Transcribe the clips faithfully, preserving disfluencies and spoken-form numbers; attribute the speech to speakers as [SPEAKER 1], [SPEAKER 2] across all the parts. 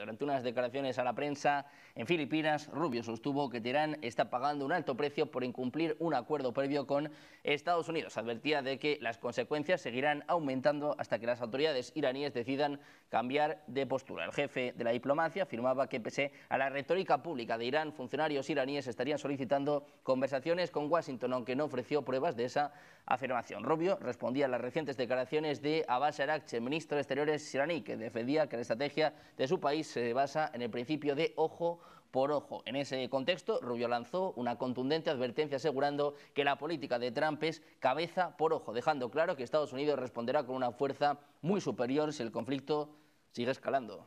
[SPEAKER 1] Durante unas declaraciones a la prensa en Filipinas, Rubio sostuvo que Teherán está pagando un alto precio por incumplir un acuerdo previo con Estados Unidos. Advertía de que las consecuencias seguirán aumentando hasta que las autoridades iraníes decidan cambiar de postura. El jefe de la diplomacia afirmaba que, pese a la retórica pública de Irán, funcionarios iraníes estarían solicitando conversaciones con Washington, aunque no ofreció pruebas de esa afirmación. Rubio respondía a las recientes declaraciones de Abbas Araghchi, el ministro de Exteriores iraní, que defendía que la estrategia de su país se basa en el principio de ojo por ojo. En ese contexto, Rubio lanzó una contundente advertencia asegurando que la política de Trump es cabeza por ojo, dejando claro que Estados Unidos responderá con una fuerza muy superior si el conflicto sigue escalando.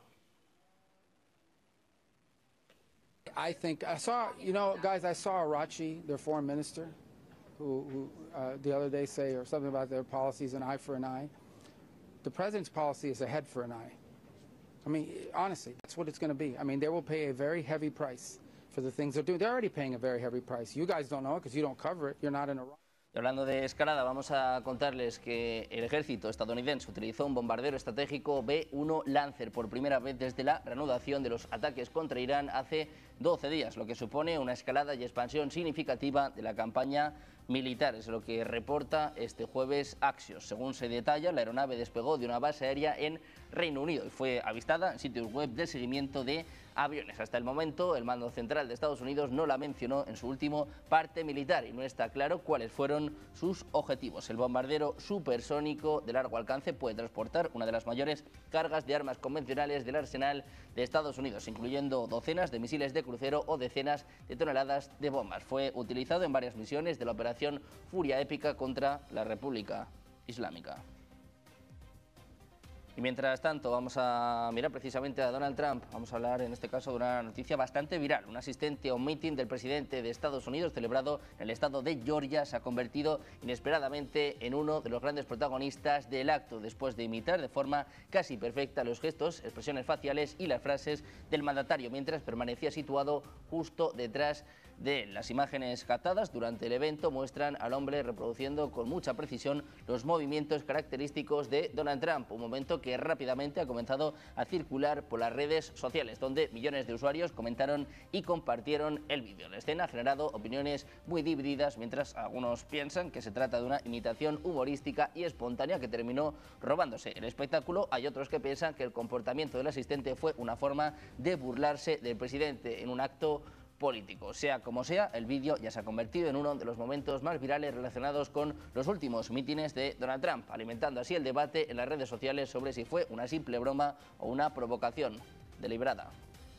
[SPEAKER 2] I think I saw, you know, guys, I saw Araghchi, their foreign minister, who, who uh, the other day say or something about their policies, an eye for an eye. The president's policy is a head for an eye. I mean, honestly, that's what it's going to be. I mean, they will pay a very heavy price for the things they're doing. They're already paying a very heavy price. You guys don't know it because you don't cover it. You're not in Iraq.
[SPEAKER 1] Y hablando de escalada, vamos a contarles que el ejército estadounidense utilizó un bombardero estratégico B uno Lancer por primera vez desde la reanudación de los ataques contra Irán hace doce días, lo que supone una escalada y expansión significativa de la campaña militar. Es lo que reporta este jueves Axios. Según se detalla, la aeronave despegó de una base aérea en Reino Unido y fue avistada en sitios web de seguimiento de aviones. Hasta el momento, el mando central de Estados Unidos no la mencionó en su último parte militar y no está claro cuáles fueron sus objetivos. El bombardero supersónico de largo alcance puede transportar una de las mayores cargas de armas convencionales del arsenal de Estados Unidos, incluyendo docenas de misiles de crucero o decenas de toneladas de bombas. Fue utilizado en varias misiones de la operación Furia Épica contra la República Islámica. Y mientras tanto vamos a mirar precisamente a Donald Trump. Vamos a hablar en este caso de una noticia bastante viral. Un asistente a un mitin del presidente de Estados Unidos celebrado en el estado de Georgia se ha convertido inesperadamente en uno de los grandes protagonistas del acto, después de imitar de forma casi perfecta los gestos, expresiones faciales y las frases del mandatario, mientras permanecía situado justo detrás de él. Las imágenes captadas durante el evento muestran al hombre reproduciendo con mucha precisión los movimientos característicos de Donald Trump, un momento que rápidamente ha comenzado a circular por las redes sociales, donde millones de usuarios comentaron y compartieron el vídeo. La escena ha generado opiniones muy divididas, mientras algunos piensan que se trata de una imitación humorística y espontánea que terminó robándose el espectáculo. Hay otros que piensan que el comportamiento del asistente fue una forma de burlarse del presidente en un acto político. Sea como sea, el vídeo ya se ha convertido en uno de los momentos más virales relacionados con los últimos mítines de Donald Trump, alimentando así el debate en las redes sociales sobre si fue una simple broma o una provocación deliberada.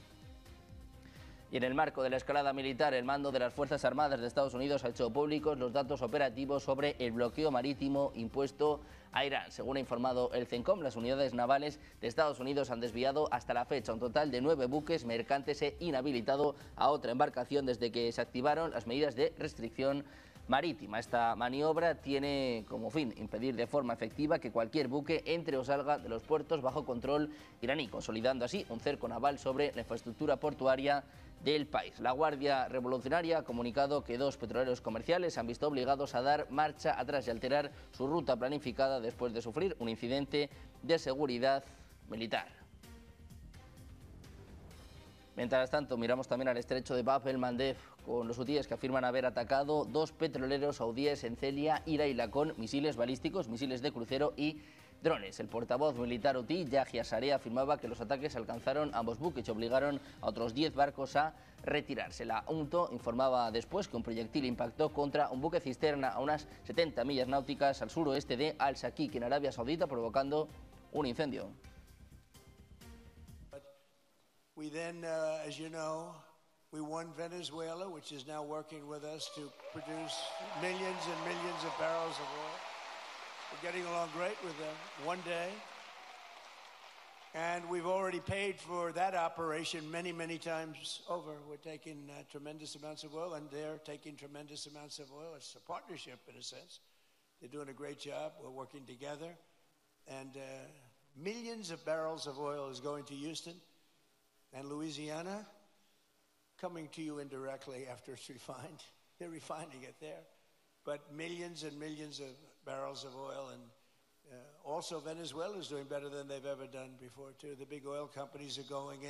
[SPEAKER 1] Y en el marco de la escalada militar, el mando de las Fuerzas Armadas de Estados Unidos ha hecho públicos los datos operativos sobre el bloqueo marítimo impuesto a Irán. Según ha informado el CENTCOM, las unidades navales de Estados Unidos han desviado hasta la fecha un total de nueve buques mercantes e inhabilitado a otra embarcación desde que se activaron las medidas de restricción marítima. Esta maniobra tiene como fin impedir de forma efectiva que cualquier buque entre o salga de los puertos bajo control iraní, consolidando así un cerco naval sobre la infraestructura portuaria del país. La Guardia Revolucionaria ha comunicado que dos petroleros comerciales se han visto obligados a dar marcha atrás y alterar su ruta planificada después de sufrir un incidente de seguridad militar. Mientras tanto, miramos también al estrecho de Bab el-Mandeb, con los hutíes que afirman haber atacado dos petroleros saudíes en Celia y Laila con misiles balísticos, misiles de crucero y drones. El portavoz militar hutí, Yahya Saree, afirmaba que los ataques alcanzaron ambos buques y obligaron a otros diez barcos a retirarse. La U N T O informaba después que un proyectil impactó contra un buque cisterna a unas setenta millas náuticas al suroeste de Al-Shaqiq, en Arabia Saudita, provocando un incendio.
[SPEAKER 3] We then, uh, as you know, we won Venezuela, which is now working with us to produce millions and millions of barrels of oil. We're getting along great with them, one day. And we've already paid for that operation many, many times over. We're taking uh, tremendous amounts of oil, and they're taking tremendous amounts of oil. It's a partnership, in a sense. They're doing a great job. We're working together. And uh, millions of barrels of oil is going to Houston and Louisiana, coming to you indirectly after it's refined. They're refining it there. But millions and millions of barrels of oil, and uh, also Venezuela is doing better than they've ever done before, too. The big oil companies are going in.